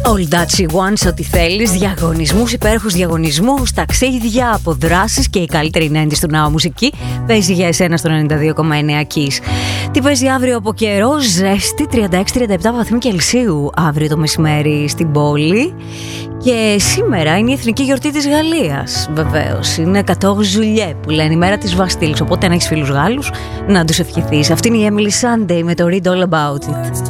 All that she wants, ό,τι θέλεις, διαγωνισμούς, υπέροχους διαγωνισμούς, ταξίδια, αποδράσεις και η καλύτερη 90's του Now μουσική παίζει για εσένα στο 92,9 Kiss. Τι παίζει αύριο από καιρό? Ζέστη, 36-37 βαθμοί Κελσίου αύριο το μεσημέρι στην πόλη. Και σήμερα είναι η εθνική γιορτή της Γαλλίας, βεβαίως. Είναι 100 Ζουλιέ που λένε, η μέρα της Βαστίλης. Οπότε αν έχεις φίλους Γάλλους, να τους ευχηθείς. Αυτή είναι η Emily Sunday με το Read All About It.